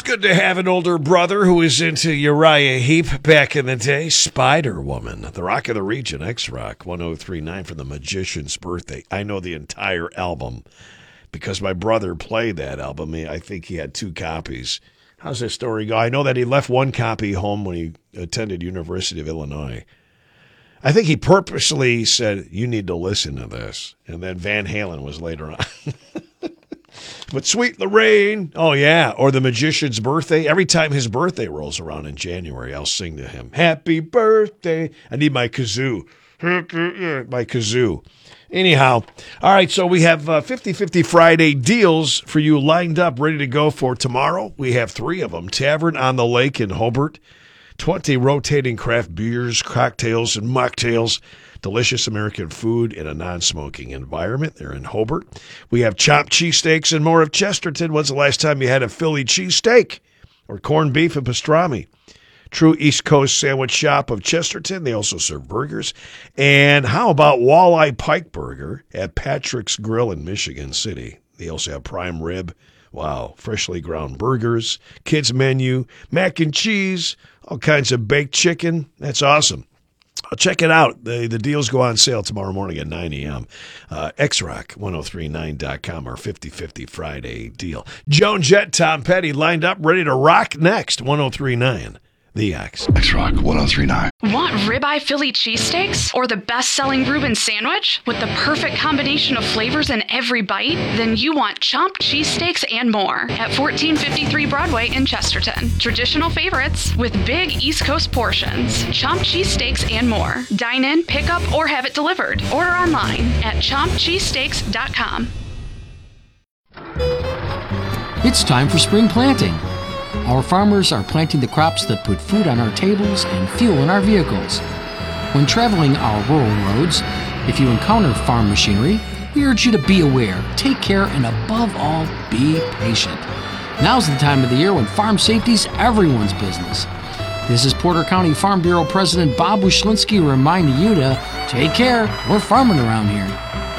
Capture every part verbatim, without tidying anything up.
good to have an older brother who was into Uriah Heep back in the day. Spider-Woman, the Rock of the Region, X-Rock, one oh three point nine for The Magician's Birthday. I know the entire album because my brother played that album. I think he had two copies. How's this story go? I know that he left one copy home when he attended University of Illinois. I think he purposely said, you need to listen to this. And then Van Halen was later on. But Sweet Lorraine, oh yeah, or The Magician's Birthday. Every time his birthday rolls around in January, I'll sing to him, Happy Birthday. I need my kazoo. My kazoo. Anyhow, all right, so we have uh, fifty-fifty Friday deals for you lined up, ready to go for tomorrow. We have three of them. Tavern on the Lake in Hobart. twenty rotating craft beers, cocktails, and mocktails. Delicious American food in a non-smoking environment. They're in Hobart. We have chopped cheesesteaks and more of Chesterton. When's the last time you had a Philly cheesesteak or corned beef and pastrami? True East Coast sandwich shop of Chesterton. They also serve burgers. And how about Walleye Pike Burger at Patrick's Grill in Michigan City? They also have prime rib. Wow, freshly ground burgers, kids menu, mac and cheese, all kinds of baked chicken. That's awesome. Check it out. The the deals go on sale tomorrow morning at nine a.m. Uh, X Rock ten thirty-nine dot com, our fifty-fifty Friday deal. Joan Jett, Tom Petty lined up, ready to rock next. ten thirty-nine The X. X-Rock ten thirty-nine. Want ribeye Philly cheesesteaks? Or the best-selling Reuben sandwich? With the perfect combination of flavors in every bite? Then you want chomped cheesesteaks and more at fourteen fifty-three Broadway in Chesterton. Traditional favorites with big East Coast portions. Chomped cheesesteaks and more. Dine in, pick up, or have it delivered. Order online at chomped cheesesteaks dot com. It's time for spring planting. Our farmers are planting the crops that put food on our tables and fuel in our vehicles. When traveling our rural roads, if you encounter farm machinery, we urge you to be aware, take care, and above all, be patient. Now's the time of the year when farm safety's everyone's business. This is Porter County Farm Bureau President Bob Wyszlinski reminding you to take care. We're farming around here.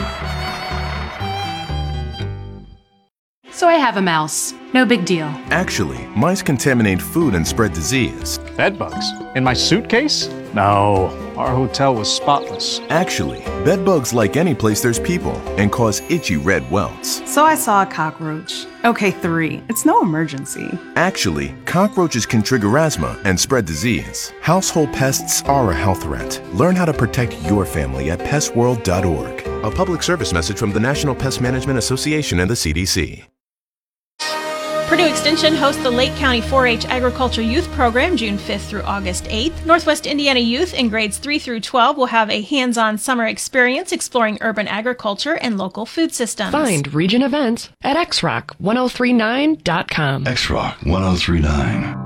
So I have a mouse. No big deal. Actually, mice contaminate food and spread disease. Bed bugs? In my suitcase? No, our hotel was spotless. Actually, bed bugs like any place there's people and cause itchy red welts. So I saw a cockroach. Okay, three. It's no emergency. Actually, cockroaches can trigger asthma and spread disease. Household pests are a health threat. Learn how to protect your family at pest world dot org. A public service message from the National Pest Management Association and the C D C. Purdue Extension hosts the Lake County four H Agriculture Youth Program June fifth through August eighth. Northwest Indiana youth in grades three through twelve will have a hands-on summer experience exploring urban agriculture and local food systems. Find region events at X Rock ten thirty-nine dot com. X-Rock ten thirty-nine.